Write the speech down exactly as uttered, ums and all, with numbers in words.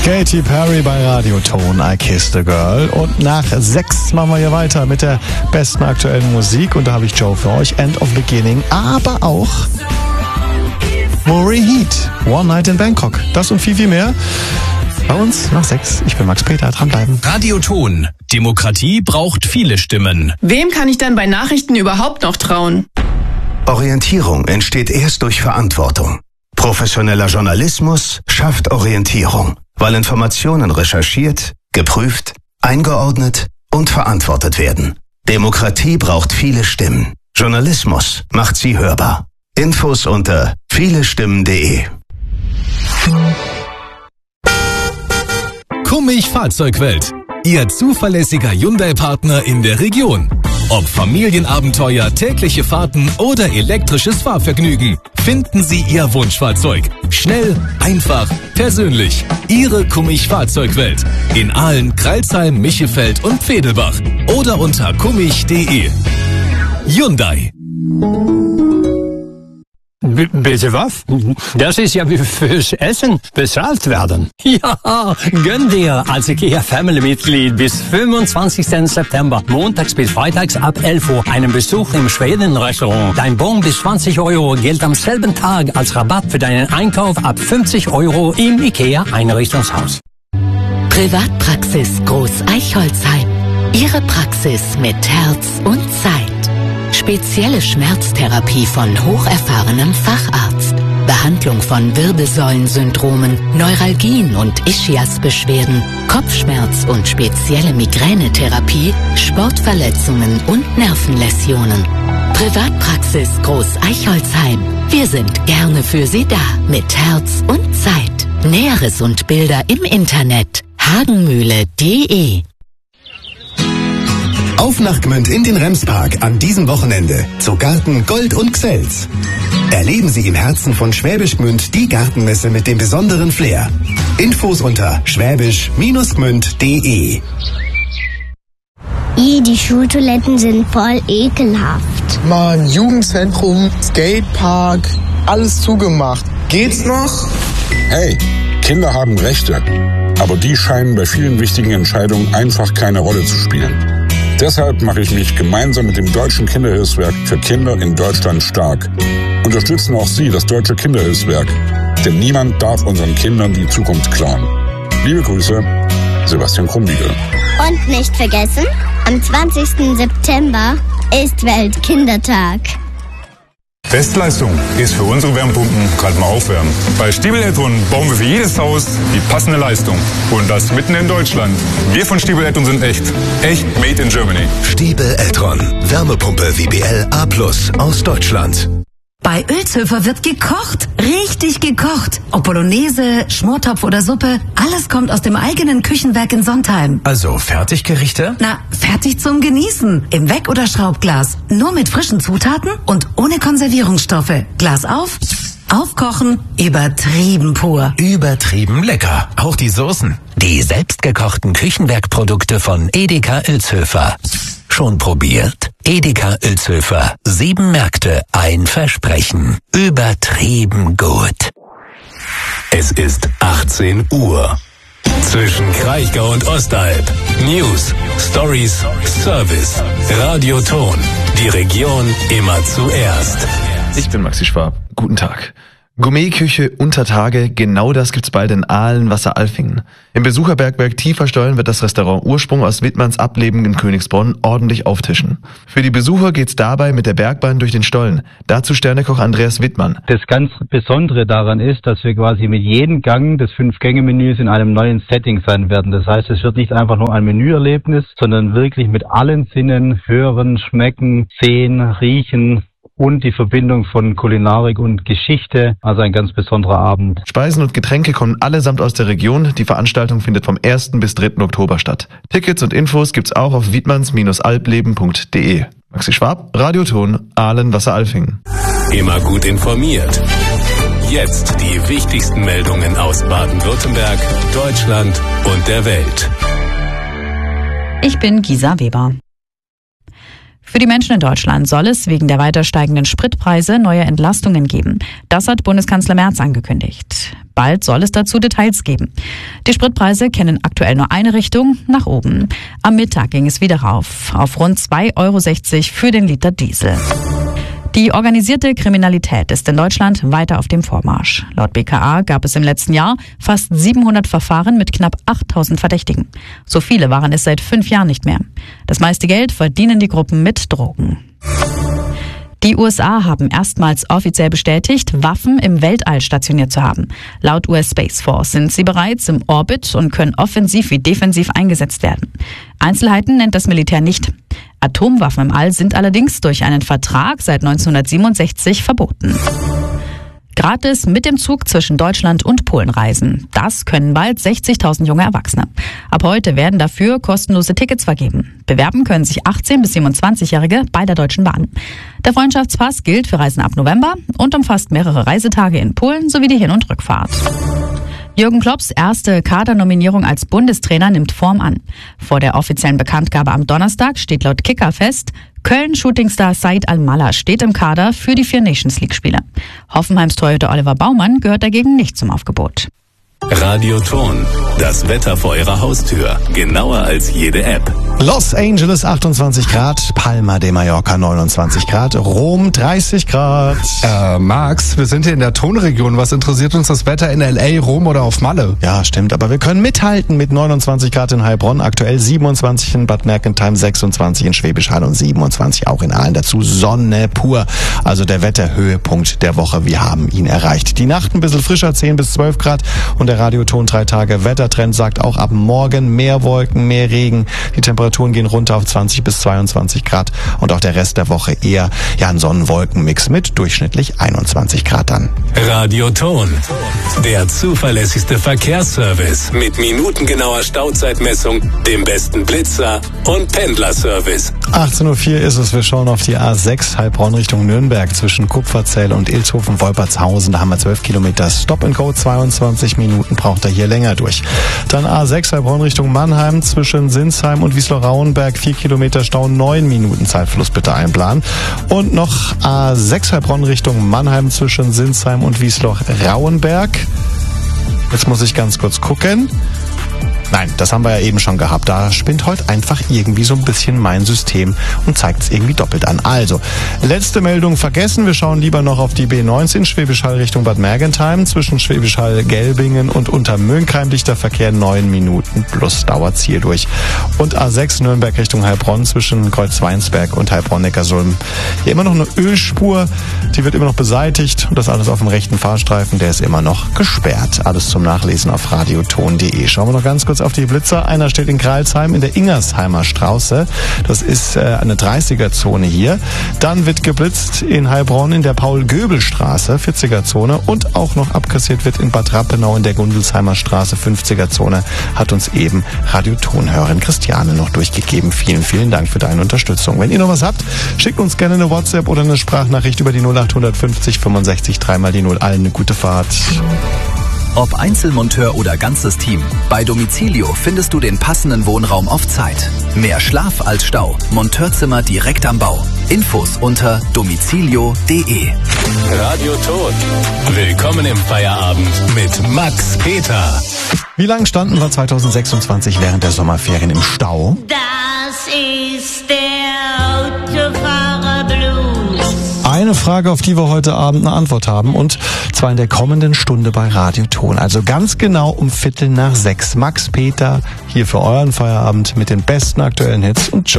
Katy Perry bei Radioton, I Kissed a Girl. Und nach sechs machen wir hier weiter mit der besten aktuellen Musik. Und da habe ich Joe für euch, End of Beginning, aber auch Murray Heat, One Night in Bangkok. Das und viel, viel mehr bei uns nach sechs. Ich bin Max Peter, dranbleiben. Radioton, Demokratie braucht viele Stimmen. Wem kann ich denn bei Nachrichten überhaupt noch trauen? Orientierung entsteht erst durch Verantwortung. Professioneller Journalismus schafft Orientierung, weil Informationen recherchiert, geprüft, eingeordnet und verantwortet werden. Demokratie braucht viele Stimmen. Journalismus macht sie hörbar. Infos unter vielestimmen punkt de. Kummig Fahrzeugwelt, Ihr zuverlässiger Hyundai-Partner in der Region. Ob Familienabenteuer, tägliche Fahrten oder elektrisches Fahrvergnügen, finden Sie Ihr Wunschfahrzeug. Schnell, einfach, persönlich. Ihre Kummig Fahrzeugwelt. In Aalen, Crailsheim, Michefeld und Vedelbach. Oder unter kummig punkt de. Hyundai. B- bitte was? Das ist ja wie fürs Essen bezahlt werden. Ja, gönn dir als IKEA Family-Mitglied bis fünfundzwanzigsten September, montags bis freitags ab elf Uhr, einen Besuch im Schweden-Restaurant. Dein Bon bis zwanzig Euro gilt am selben Tag als Rabatt für deinen Einkauf ab fünfzig Euro im IKEA-Einrichtungshaus. Privatpraxis Groß Eichholzheim. Ihre Praxis mit Herz und Zeit. Spezielle Schmerztherapie von hocherfahrenem Facharzt. Behandlung von Wirbelsäulensyndromen, Neuralgien und Ischiasbeschwerden, Kopfschmerz und spezielle Migränetherapie, Sportverletzungen und Nervenläsionen. Privatpraxis Groß Eichholzheim. Wir sind gerne für Sie da mit Herz und Zeit. Näheres und Bilder im Internet hagenmühle punkt de. Auf nach Gmünd in den Remspark an diesem Wochenende zu Garten Gold und Gsels. Erleben Sie im Herzen von Schwäbisch Gmünd die Gartenmesse mit dem besonderen Flair. Infos unter schwäbisch Bindestrich gmünd punkt de. I, die Schultoiletten sind voll ekelhaft. Mann, Jugendzentrum, Skatepark, alles zugemacht. Geht's noch? Hey, Kinder haben Rechte, aber die scheinen bei vielen wichtigen Entscheidungen einfach keine Rolle zu spielen. Deshalb mache ich mich gemeinsam mit dem Deutschen Kinderhilfswerk für Kinder in Deutschland stark. Unterstützen auch Sie das Deutsche Kinderhilfswerk, denn niemand darf unseren Kindern die Zukunft klauen. Liebe Grüße, Sebastian Krumbiegel. Und nicht vergessen, am zwanzigsten September ist Weltkindertag. Bestleistung ist für unsere Wärmepumpen gerade mal aufwärmen. Bei Stiebel Eltron bauen wir für jedes Haus die passende Leistung. Und das mitten in Deutschland. Wir von Stiebel Eltron sind echt. Echt made in Germany. Stiebel Eltron. Wärmepumpe W B L A plus aus Deutschland. Bei Ölzhöfer wird gekocht, richtig gekocht. Ob Bolognese, Schmortopf oder Suppe, alles kommt aus dem eigenen Küchenwerk in Sontheim. Also Fertiggerichte? Na, fertig zum Genießen. Im Weck- oder Schraubglas. Nur mit frischen Zutaten und ohne Konservierungsstoffe. Glas auf, aufkochen, übertrieben pur. Übertrieben lecker. Auch die Soßen. Die selbstgekochten Küchenwerkprodukte von Edeka Ölzhöfer. Schon probiert? Edeka Ölzhöfer. Sieben Märkte, ein Versprechen. Übertrieben gut. Es ist achtzehn Uhr. Zwischen Kraichgau und Ostalb. News, Stories, Service. Radioton. Die Region immer zuerst. Ich bin Maxi Schwab. Guten Tag. Gourmetküche unter Tage, genau das gibt's bald in Aalen, Wasseralfingen. Im Besucherbergwerk Tieferstollen wird das Restaurant Ursprung aus Wittmanns Ableben in Königsbronn ordentlich auftischen. Für die Besucher geht's dabei mit der Bergbahn durch den Stollen. Dazu Sternekoch Andreas Wittmann. Das ganz Besondere daran ist, dass wir quasi mit jedem Gang des Fünf-Gänge-Menüs in einem neuen Setting sein werden. Das heißt, es wird nicht einfach nur ein Menüerlebnis, sondern wirklich mit allen Sinnen hören, schmecken, sehen, riechen, und die Verbindung von Kulinarik und Geschichte, also ein ganz besonderer Abend. Speisen und Getränke kommen allesamt aus der Region. Die Veranstaltung findet vom ersten bis dritten Oktober statt. Tickets und Infos gibt's auch auf wiedmanns albleben punkt de. Maxi Schwab, Radioton, Aalen, Wasseralfingen. Immer gut informiert. Jetzt die wichtigsten Meldungen aus Baden-Württemberg, Deutschland und der Welt. Ich bin Gisa Weber. Für die Menschen in Deutschland soll es wegen der weiter steigenden Spritpreise neue Entlastungen geben. Das hat Bundeskanzler Merz angekündigt. Bald soll es dazu Details geben. Die Spritpreise kennen aktuell nur eine Richtung, nach oben. Am Mittag ging es wieder rauf, auf rund zwei Euro sechzig für den Liter Diesel. Die organisierte Kriminalität ist in Deutschland weiter auf dem Vormarsch. Laut B K A gab es im letzten Jahr fast siebenhundert Verfahren mit knapp achttausend Verdächtigen. So viele waren es seit fünf Jahren nicht mehr. Das meiste Geld verdienen die Gruppen mit Drogen. Die U S A haben erstmals offiziell bestätigt, Waffen im Weltall stationiert zu haben. Laut U S Space Force sind sie bereits im Orbit und können offensiv wie defensiv eingesetzt werden. Einzelheiten nennt das Militär nicht. Atomwaffen im All sind allerdings durch einen Vertrag seit neunzehnhundertsiebenundsechzig verboten. Gratis mit dem Zug zwischen Deutschland und Polen reisen. Das können bald sechzigtausend junge Erwachsene. Ab heute werden dafür kostenlose Tickets vergeben. Bewerben können sich achtzehn- bis siebenundzwanzigjährige bei der Deutschen Bahn. Der Freundschaftspass gilt für Reisen ab November und umfasst mehrere Reisetage in Polen sowie die Hin- und Rückfahrt. Jürgen Klopps erste Kadernominierung als Bundestrainer nimmt Form an. Vor der offiziellen Bekanntgabe am Donnerstag steht laut Kicker fest, Köln-Shootingstar Said Al-Mallah steht im Kader für die vier Nations-League-Spiele. Hoffenheims Torhüter Oliver Baumann gehört dagegen nicht zum Aufgebot. Radioton, das Wetter vor Ihrer Haustür, genauer als jede App. Los Angeles achtundzwanzig Grad, Palma de Mallorca neunundzwanzig Grad, Rom dreißig Grad. Äh, Max, wir sind hier in der Tonregion. Was interessiert uns das Wetter in L A, Rom oder auf Malle? Ja, stimmt, aber wir können mithalten mit neunundzwanzig Grad in Heilbronn, aktuell siebenundzwanzig in Bad Mergentheim, sechsundzwanzig in Schwäbisch Hall und siebenundzwanzig auch in Aalen. Dazu Sonne pur, also der Wetterhöhepunkt der Woche. Wir haben ihn erreicht. Die Nacht ein bisschen frischer, zehn bis zwölf Grad und der Radioton drei Tage Wettertrend sagt auch ab morgen mehr Wolken, mehr Regen. Die Temperaturen gehen runter auf zwanzig bis zweiundzwanzig Grad und auch der Rest der Woche eher ja ein Sonnenwolkenmix mit durchschnittlich einundzwanzig Grad dann. Radioton, der zuverlässigste Verkehrsservice mit minutengenauer Stauzeitmessung, dem besten Blitzer und Pendlerservice. achtzehn Uhr vier ist es, wir schauen auf die A sechs Heilbronn Richtung Nürnberg zwischen Kupferzell und Ilshofen-Wolpertshausen. Da haben wir zwölf Kilometer Stop and Go, zweiundzwanzig Minuten braucht er hier länger durch. Dann A sechs Heilbronn Richtung Mannheim zwischen Sinsheim und Wiesloch-Rauenberg, vier Kilometer Stau, neun Minuten Zeitverlust bitte einplanen. Und noch A sechs Heilbronn Richtung Mannheim zwischen Sinsheim und Wiesloch-Rauenberg. Jetzt muss ich ganz kurz gucken. Nein, das haben wir ja eben schon gehabt. Da spinnt heute einfach irgendwie so ein bisschen mein System und zeigt es irgendwie doppelt an. Also, letzte Meldung vergessen. Wir schauen lieber noch auf die B neunzehn, Schwäbisch Hall Richtung Bad Mergentheim. Zwischen Schwäbisch Hall, Gelbingen und Untermöhnkeim dichter Verkehr, neun Minuten plus Dauerziel durch. Und A sechs Nürnberg Richtung Heilbronn zwischen Kreuzweinsberg und Heilbronn-Neckarsulm. Hier immer noch eine Ölspur. Die wird immer noch beseitigt. Und das alles auf dem rechten Fahrstreifen. Der ist immer noch gesperrt. Alles zum Nachlesen auf radioton punkt de. Schauen wir noch ganz kurz auf die Blitzer. Einer steht in Kreilsheim in der Ingersheimer Straße. Das ist äh, eine dreißiger-Zone hier. Dann wird geblitzt in Heilbronn in der Paul-Göbel-Straße, vierziger-Zone. Und auch noch abkassiert wird in Bad Rappenau in der Gundelsheimer Straße, fünfziger-Zone. Hat uns eben Radiotonhörerin Christiane noch durchgegeben. Vielen, vielen Dank für deine Unterstützung. Wenn ihr noch was habt, schickt uns gerne eine WhatsApp oder eine Sprachnachricht über die null acht fünfzig fünfundsechzig dreimal die null. Allen eine gute Fahrt. Ob Einzelmonteur oder ganzes Team, bei Domicilio findest du den passenden Wohnraum auf Zeit. Mehr Schlaf als Stau. Monteurzimmer direkt am Bau. Infos unter domicilio punkt de. Radioton. Willkommen im Feierabend mit Max Peter. Wie lange standen wir zweitausendsechsundzwanzig während der Sommerferien im Stau? Das ist der Autofahrer-Blues. Eine Frage, auf die wir heute Abend eine Antwort haben, und zwar in der kommenden Stunde bei Radioton. Also ganz genau um Viertel nach sechs. Max Peter hier für euren Feierabend mit den besten aktuellen Hits und Joe.